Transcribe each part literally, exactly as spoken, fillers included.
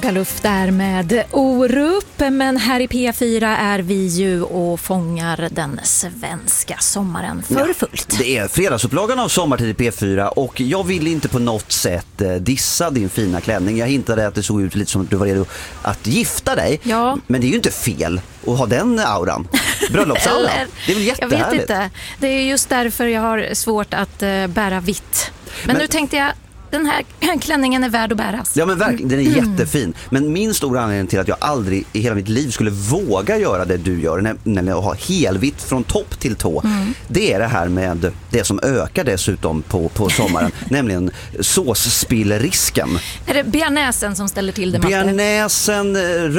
Luft där med Orup, men här i P fyra är vi ju och fångar den svenska sommaren för fullt. Ja, det är fredagsupplagan av Sommartid i P fyra och jag vill inte på något sätt dissa din fina klänning. Jag hintade att det såg ut lite som att du var redo att gifta dig. Ja. Men det är ju inte fel att ha den auran. Bröllopsauran. Det är väl jättehärligt. Jag vet inte. Det är just därför jag har svårt att bära vitt. Men, men nu tänkte jag, den här klänningen är värd att bäras. Ja, men verkligen, den är mm. jättefin. Men min stora anledning till att jag aldrig i hela mitt liv skulle våga göra det du gör, nämligen att ha helvitt från topp till tå, mm. det är det här med det som ökar dessutom på, på sommaren, nämligen såsspillrisken. Är det bearnaisen som ställer till det, Matte? Bearnaisen,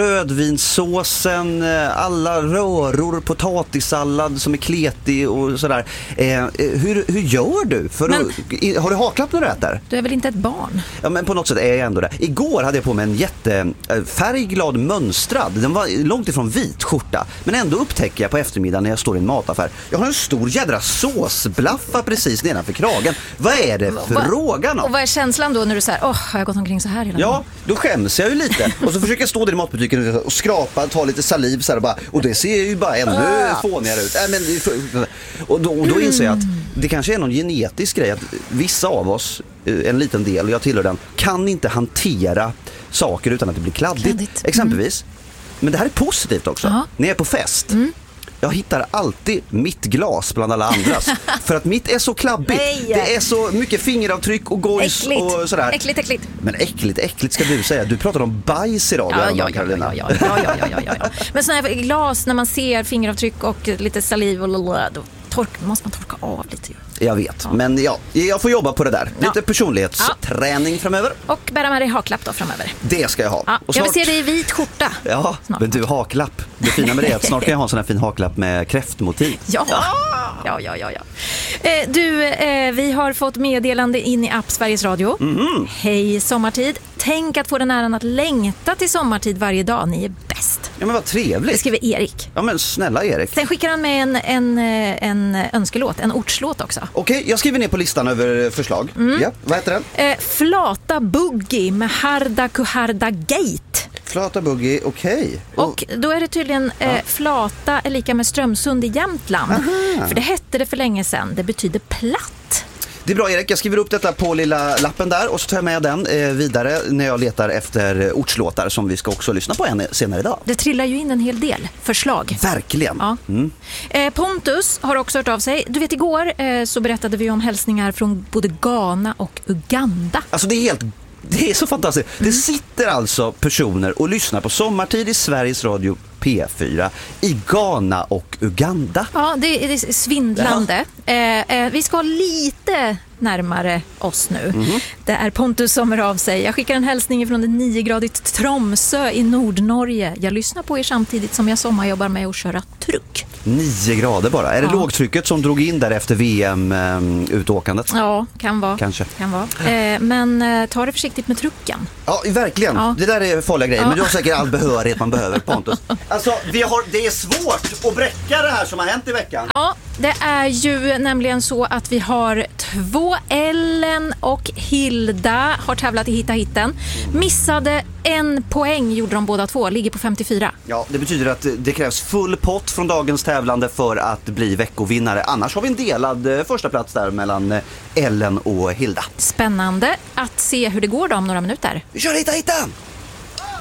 rödvinssåsen, alla röror, potatissallad som är kletig och sådär. Eh, hur, hur gör du? För men, att, har du haklapp när du äter? Du är väl inte ett barn? Ja, men på något sätt är jag ändå det. Igår hade jag på mig en jättefärgglad mönstrad. Den var långt ifrån vit skjorta. Men ändå upptäcker jag på eftermiddagen när jag står i en mataffär. Jag har en stor jädra såsblaffa precis nedanför kragen. Vad är det Va, frågan om? Och vad är känslan då när du säger, åh, oh, har jag gått omkring så här hela Ja, dagen? Då skäms jag ju lite. Och så försöker jag stå där i matbutiken och skrapa, ta lite saliv så här och bara, och det ser ju bara ännu fånigare ut. Äh, men, och, då, och då inser jag att det kanske är någon genetisk grej att vissa av oss, en liten del, jag tillhör den, kan inte hantera saker utan att det blir kladdigt. Kladdigt. Exempelvis. Mm. Men det här är positivt också. Uh-huh. När jag är på fest. Mm. Jag hittar alltid mitt glas bland alla andras. För att mitt är så klabbigt. Nej. Det är så mycket fingeravtryck och gojs och sådär. Äckligt, äckligt. Men äckligt, äckligt ska du säga. Du pratar om bajs idag, ja, ja, Carolina. Ja, ja, ja, ja, ja, ja, ja. Men sådana här glas, när man ser fingeravtryck och lite saliv och lalala, då tork, måste man torka av lite. Jag vet, ja. Men ja, jag får jobba på det där. Lite ja. personlighetsträning ja. framöver. Och bära med dig haklapp då framöver. Det ska jag ha. Ja. Och snart... Jag vill se dig i vit skjorta. Ja, snart. Men du, haklapp. Det fina med det är att snart kan jag ha en sån här fin haklapp med kräftmotiv. Ja, ja, ja, ja, ja. Eh, du, eh, vi har fått meddelande in i app Sveriges Radio. Mm-hmm. Hej Sommartid. Tänk att få den äran att längta till sommartid varje dag. Ni är bäst. Ja, men vad trevligt. Det skriver Erik. Ja, men snälla Erik. Sen skickar han med en, en, en önskelåt, en ortslåt också. Okej, okay, jag skriver ner på listan över förslag. Mm. Ja, vad heter den? Eh, Flata Boogie med Harda Kuharda Gate. Flata Boogie, okej. Okay. Och, och då är det tydligen eh, ja. Flata är lika med Strömsund i Jämtland. Aha. För det hette det för länge sedan. Det betyder platt. Det är bra Erik, jag skriver upp detta på lilla lappen där och så tar jag med den eh, vidare när jag letar efter ortslåtar som vi ska också lyssna på en senare idag. Det trillar ju in en hel del förslag. Verkligen. Ja. Mm. Eh, Pontus har också hört av sig. Du vet, igår eh, så berättade vi om hälsningar från både Ghana och Uganda. Alltså det är helt... Det är så fantastiskt. Mm. Det sitter alltså personer och lyssnar på Sommartid i Sveriges Radio P fyra i Ghana och Uganda. Ja, det är, det är svindlande. Ja. Eh, eh, vi ska lite närmare oss nu. Mm-hmm. Det är Pontus som hör av sig. Jag skickar en hälsning från det niogradigt Tromsö i Nordnorge. Jag lyssnar på er samtidigt som jag sommarjobbar med att köra truck. Nio grader bara. Är det ja. lågtrycket som drog in där efter V M-utåkandet? Ja, kan vara. Kanske. Kan vara. Eh, men eh, ta det försiktigt med trucken. Ja, verkligen. Ja. Det där är farliga grejer. Ja. Men du har säkert all behörighet man behöver, Pontus. Alltså, vi har, det är svårt att bräcka det här som har hänt i veckan. Ja, det är ju nämligen så att vi har två Ellen och Hilda har tävlat i Hitta Hitten. Missade en poäng gjorde de båda två, ligger på femtiofyra. Ja, det betyder att det krävs full pott från dagens tävlande för att bli veckovinnare. Annars har vi en delad första plats där mellan Ellen och Hilda. Spännande att se hur det går då om några minuter. Vi kör Hitta Hitten!